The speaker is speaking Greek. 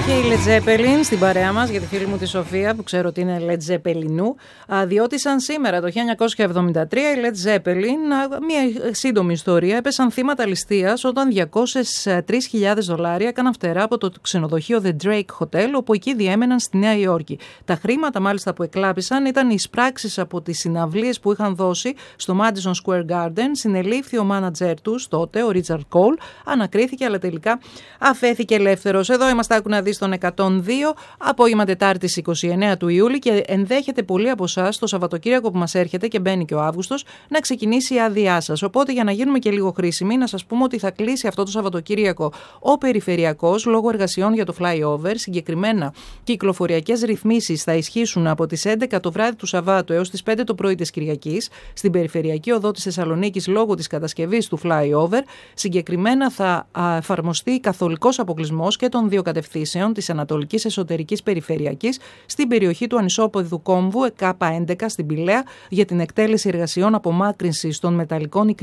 Και η Led Zeppelin στην παρέα μας, για τη φίλη μου τη Σοφία που ξέρω ότι είναι Led Zeppelinu, διότι σήμερα το 1973 οι Led Zeppelin, μια σύντομη ιστορία, έπεσαν θύματα ληστείας όταν $203,000 έκαναν φτερά από το ξενοδοχείο The Drake Hotel, όπου εκεί διέμεναν στη Νέα Υόρκη. Τα χρήματα μάλιστα που εκλάπησαν ήταν οι εισπράξεις από τις συναυλίες που είχαν δώσει στο Madison Square Garden. Συνελήφθη ο μάνατζερ τους τότε, ο Richard Cole, ανακρίθηκε αλλά τελικά αφέθηκε ελεύθερος. Εδώ είμαστε, άκου να δεις, τον 102, απόγευμα Τετάρτης 29 του Ιούλη, και ενδέχεται πολλοί από εσάς το Σαββατοκύριακο που μας έρχεται και μπαίνει και ο Αύγουστος να ξεκινήσει η άδειά σας. Οπότε, για να γίνουμε και λίγο χρήσιμοι, να σας πούμε ότι θα κλείσει αυτό το Σαββατοκύριακο ο περιφερειακός λόγω εργασιών για το flyover. Συγκεκριμένα, κυκλοφοριακές ρυθμίσεις θα ισχύσουν από τις 11 το βράδυ του Σαββάτου έως τις 5 το πρωί της Κυριακής στην περιφερειακή οδό της Θεσσαλονίκης λόγω της κατασκευής του flyover. Συγκεκριμένα θα εφαρμοστεί καθολικός αποκλεισμός και των δύο κατευθύνσεων της Ανατολικής Εσωτερικής Περιφερειακής στην περιοχή του Ανισόποδου Κόμβου K11 στην Πηλαία για την εκτέλεση εργασιών απομάκρυνσης των μεταλλικών